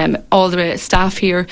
all the staff here,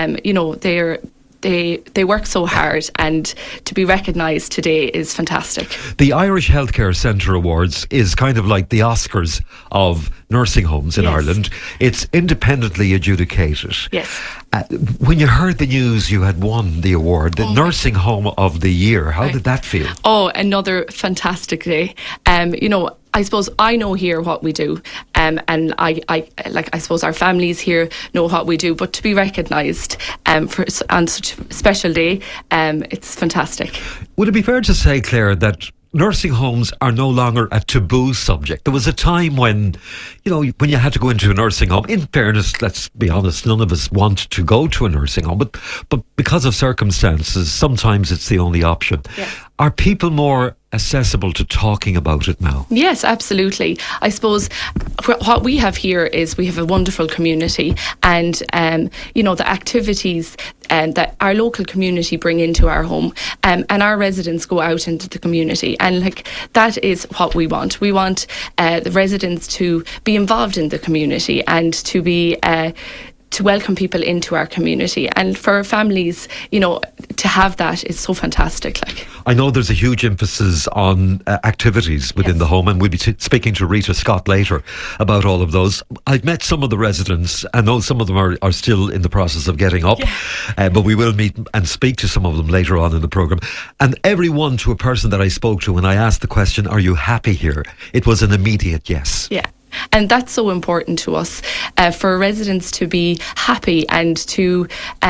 they work so hard, and to be recognised today is fantastic. The Irish Healthcare Centre Awards is kind of like the Oscars of nursing homes in Ireland. It's independently adjudicated. Yes. When you heard the news you had won the award, the Nursing Home of the Year, how did that feel? Oh, another fantastic day. I suppose I know here what we do, and I suppose our families here know what we do. But to be recognised on such a special day, it's fantastic. Would it be fair to say, Claire, that nursing homes are no longer a taboo subject? There was a time when you had to go into a nursing home. In fairness, let's be honest, none of us want to go to a nursing home, but because of circumstances, sometimes it's the only option. Yes. Are people more accessible to talking about it now? Yes, absolutely. I suppose what we have here is we have a wonderful community, and the activities that our local community bring into our home, and our residents go out into the community, and that is what we want. We want the residents to be involved in the community and to be to welcome people into our community, and for families, to have that is so fantastic. I know there's a huge emphasis on activities within the home, and we'll be speaking to Rita Scott later about all of those. I've met some of the residents. I know some of them are still in the process of getting up, but we will meet and speak to some of them later on in the programme. And everyone, to a person that I spoke to, when I asked the question, are you happy here? It was an immediate yes. Yeah. And that's so important to us, for residents to be happy and to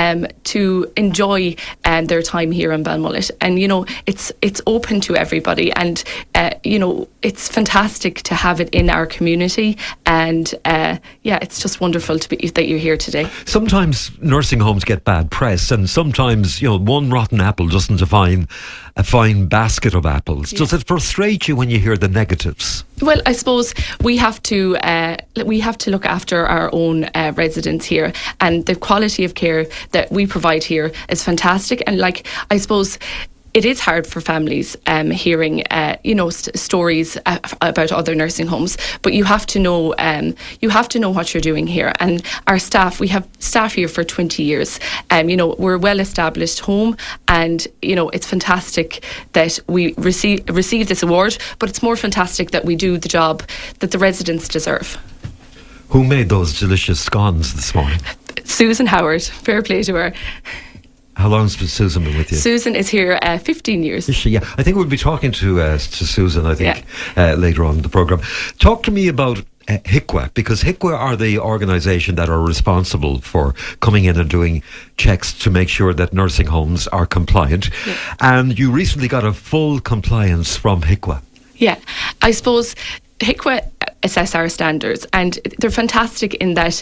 enjoy their time here in Balmullet. And it's open to everybody, and it's fantastic to have it in our community. And it's just wonderful that you're here today. Sometimes nursing homes get bad press, and sometimes one rotten apple doesn't define a fine basket of apples. Does it frustrate you when you hear the negatives? Well, I suppose we have to look after our own residents here, and the quality of care that we provide here is fantastic. And I suppose it is hard for families hearing stories about other nursing homes, but you have to know what you're doing here. And our staff, we have staff here for 20 years. We're a well-established home, and it's fantastic that we receive this award, but it's more fantastic that we do the job that the residents deserve. Who made those delicious scones this morning? Susan Howard. Fair play to her. How long has Susan been with you? Susan is here 15 years. Is she? Yeah. I think we'll be talking to Susan, later on in the programme. Talk to me about HIQA, because HIQA are the organisation that are responsible for coming in and doing checks to make sure that nursing homes are compliant. Yeah. And you recently got a full compliance from HIQA. Yeah. I suppose HIQA assess our standards, and they're fantastic in that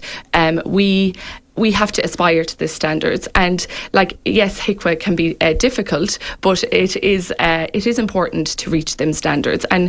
we have to aspire to the standards. And yes, HIQA can be difficult, but it is important to reach them standards. And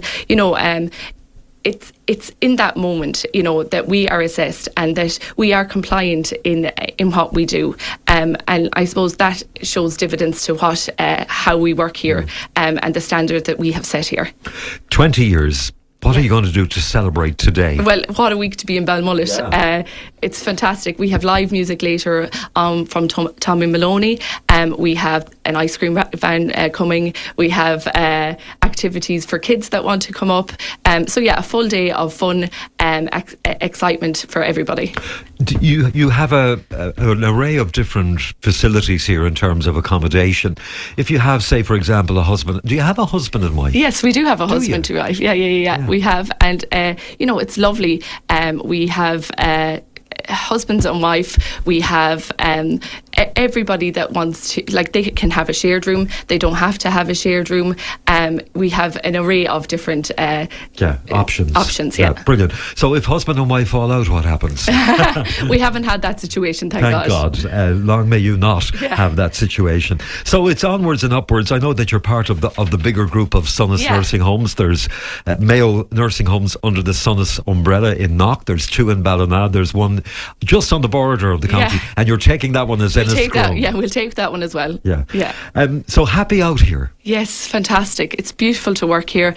it's in that moment that we are assessed and that we are compliant in what we do, and I suppose that shows dividends to how we work here, and the standard that we have set here. 20 years. What are you going to do to celebrate today? Well, what a week to be in Balmullet. Yeah. It's fantastic. We have live music later from Tommy Maloney. We have an ice cream van coming. We have activities for kids that want to come up. A full day of fun, excitement for everybody. You have an array of different facilities here in terms of accommodation. If you have, say, for example, a husband, do you have a husband and wife? Yes, we do have a husband to wife. Yeah. We have, and it's lovely. We have husbands and wife. We have everybody that wants to, they can have a shared room. They don't have to have a shared room. We have an array of different options. Yeah, brilliant. So if husband and wife fall out, what happens? We haven't had that situation, thank God. Long may you not have that situation. So it's onwards and upwards. I know that you're part of the bigger group of Sonas nursing homes. There's Mayo nursing homes under the Sonas umbrella in Knock. There's 2 in Ballina. There's one just on the border of the county, and you're taking that one as Enniscrone. We'll take that one as well. So happy out here. Yes, fantastic. It's beautiful to work here.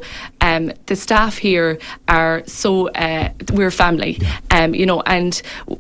The staff here are so we're family. And